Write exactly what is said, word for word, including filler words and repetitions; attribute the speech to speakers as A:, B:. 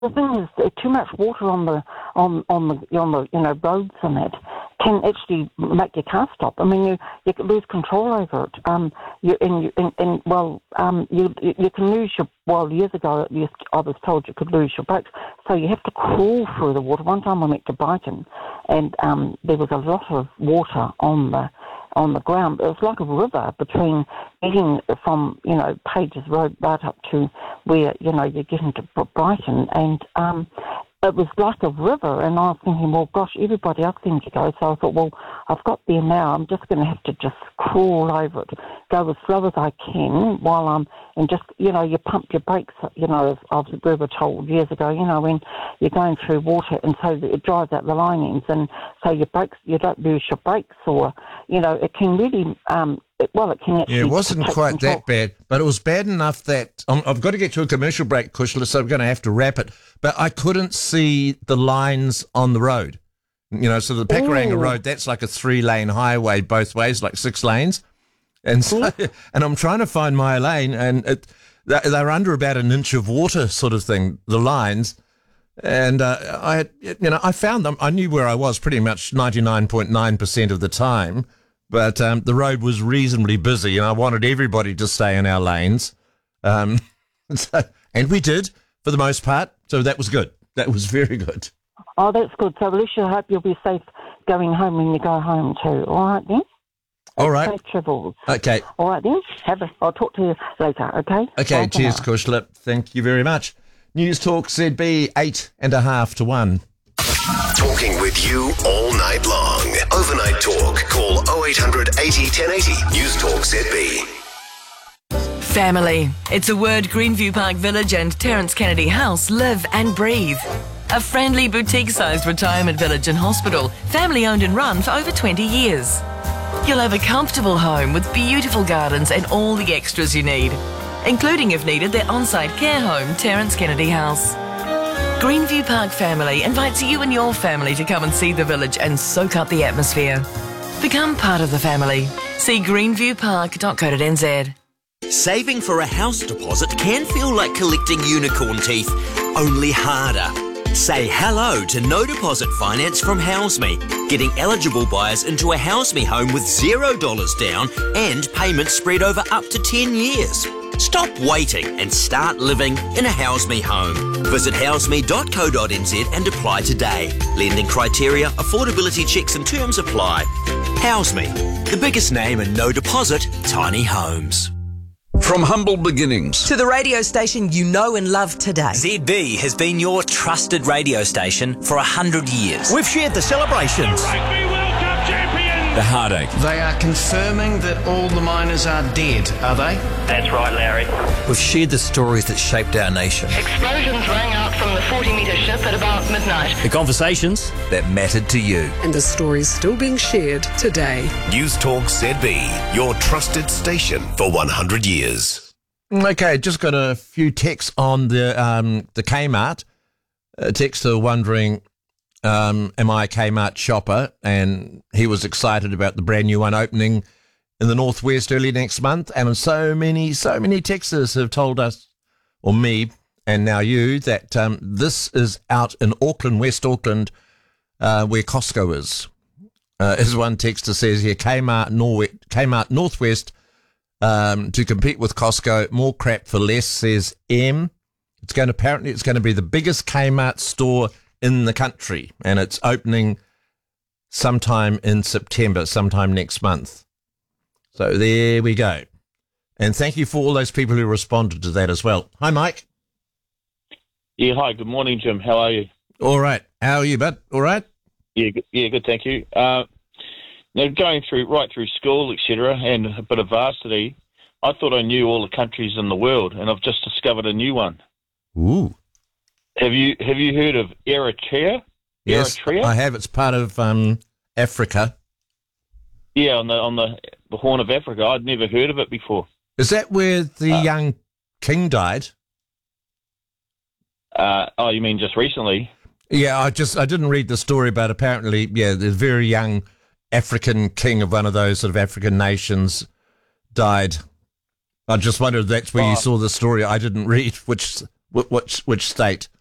A: The thing is, uh, too much water on the on on the on the you know roads and that can actually make your car stop. I mean, you you can lose control over it. Um, you and you and, and well, um, you you can lose your. Well, years ago, you, I was told you could lose your brakes, so you have to crawl through the water. One time I went to Brighton, and um, there was a lot of water on the. on the ground. It was like a river between getting from, you know, Pages Road right up to where, you know, you get into Brighton. And um, it was like a river. And I was thinking, well, gosh, everybody else seemed to go. So I thought, well, I've got there now. I'm just going to have to just crawl over it, go as slow as I can while I'm, and just, you know, you pump your brakes, you know, as we were told years ago, you know, when you're going through water and so it dries out the linings and so your brakes, you don't lose your brakes or, you know, it can really, um, it, well, it can actually...
B: Yeah, it wasn't quite
A: control.
B: that bad, but it was bad enough that um, I've got to get to a commercial break, Kushla, so I'm going to have to wrap it, but I couldn't see the lines on the road. You know, so the Pakuranga
A: Ooh.
B: Road, that's like a three-lane highway both ways, like six lanes. And so, and I'm trying to find my lane, and it, they're under about an inch of water, sort of thing, the lines. And uh, I, had, you know, I found them. I knew where I was pretty much ninety-nine point nine percent of the time, but um, the road was reasonably busy, and I wanted everybody to stay in our lanes. Um, so, and we did for the most part. So that was good. That was very good.
A: Oh, that's good. So at least I hope you'll be safe going home when you go home too. All right then.
B: All right.
A: Safe travels.
B: Okay.
A: All right then. Have a, I'll talk to you later, okay?
B: Okay,
A: Bye
B: cheers,
A: now.
B: Kushla. Thank you very much. News Talk Z B, eight and a half to one.
C: Talking with you all night long. Overnight talk. Call oh eight hundred eighty, ten eighty. News Talk Z B.
D: Family. It's a word Greenview Park Village and Terence Kennedy House live and breathe. A friendly boutique-sized retirement village and hospital, family-owned and run for over twenty years. You'll have a comfortable home with beautiful gardens and all the extras you need, including, if needed, their on-site care home, Terence Kennedy House. Greenview Park Family invites you and your family to come and see the village and soak up the atmosphere. Become part of the family. See greenview park dot co dot n z.
E: Saving for a house deposit can feel like collecting unicorn teeth, only harder. Say hello to no deposit finance from HouseMe, getting eligible buyers into a HouseMe home with zero dollars down and payments spread over up to ten years. Stop waiting and start living in a HouseMe home. Visit houseme dot co dot n z and apply today. Lending criteria, affordability checks and terms apply. HouseMe, the biggest name in no deposit tiny homes.
F: From humble beginnings
G: to the radio station you know and love today.
H: Z B has been your trusted radio station for a hundred years.
I: We've shared the celebrations,
J: the Rugby World Cup champions,
I: the heartache.
K: They are confirming that all the miners are dead, are they?
J: That's right, Larry.
I: We've shared the stories that shaped our nation.
L: Explosions rang out from the forty metre ship at about midnight.
I: The conversations that mattered to you.
M: And the stories still being shared today.
C: News Talk Z B, your trusted station for one hundred years.
B: Okay, just got a few texts on the um, the Kmart. A texter wondering, um, am I a Kmart shopper? And he was excited about the brand new one opening in the Northwest early next month. And so many, so many texters have told us, or me, and now you, that um, this is out in Auckland, West Auckland, uh, where Costco is. Uh, as one texter says here, Kmart, Nor- Kmart Northwest, Um, to compete with Costco, more crap for less, says M. It's going to, apparently it's going to be the biggest Kmart store in the country, and it's opening sometime in September, sometime next month. So there we go. And thank you for all those people who responded to that as well. Hi, Mike.
N: Yeah, hi. Good morning, Jim. How are you?
B: All right. How are you, bud? All right?
N: Yeah, good, yeah, good. Thank you. Uh, Now, going through right through school, et cetera, and a bit of varsity, I thought I knew all the countries in the world, and I've just discovered a new one.
B: Ooh!
N: Have you have you heard of Eritrea?
B: Yes,
N: Eritrea?
B: I have. It's part of um, Africa.
N: Yeah, on the on the, the Horn of Africa. I'd never heard of it before.
B: Is that where the uh, young king died?
N: Uh, oh, you mean just recently?
B: Yeah, I just I didn't read the story, but apparently, yeah, the very young African king of one of those sort of African nations died. I just wondered if that's where oh. you saw the story. I didn't read which which which state.